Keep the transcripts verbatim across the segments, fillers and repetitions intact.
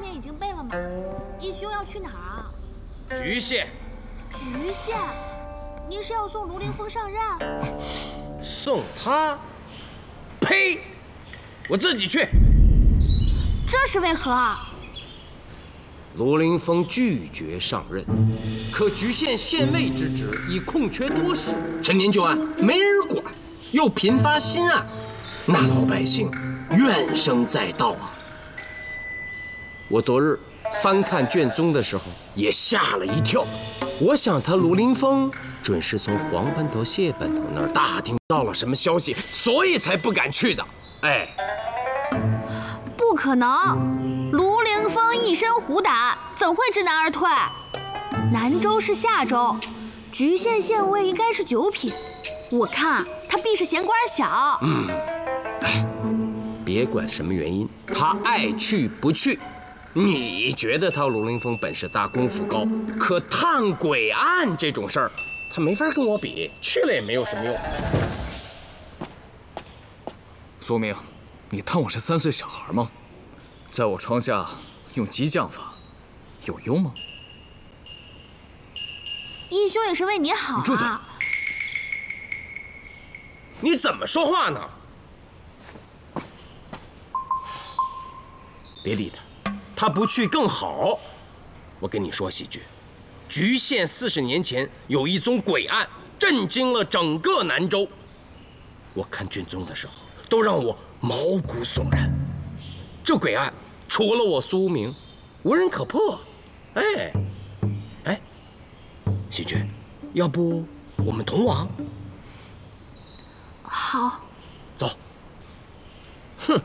年已经背了吗？义兄要去哪儿啊？ 局县。 局县？您是要送卢凌风上任？ 送他？呸！我自己去。 这是为何啊？ 卢凌风拒绝上任，可局县县尉之职已空缺多时，陈年旧案没人管，又频发新案，那老百姓怨声载道啊。我昨日翻看卷宗的时候，也吓了一跳。我想他卢凌风准是从黄班头、谢班头那儿打听到了什么消息，所以才不敢去的。哎， 不可能，卢凌风一身虎胆，怎会知难而退？南州是下州，局县县尉应该是九品，我看他必是嫌官小。 嗯，哎，别管什么原因，他爱去不去。你觉得他卢凌风本事大，功夫高，可探鬼案这种事儿，他没法跟我比，去了也没有什么用。 苏明，你当我是三岁小孩吗？在我床下用激将法，有用吗？ 义兄也是为你好啊！ 你住嘴！你怎么说话呢？别理他。他不去更好。我跟你说，喜剧，局县四十年前有一宗鬼案，震惊了整个南州。我看卷宗的时候，都让我毛骨悚然。这鬼案除了我苏无名，无人可破。哎，哎，喜剧，要不我们同往？ 好， 走。哼。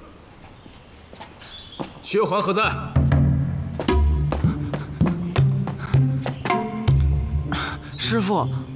薛环何在？ 师傅，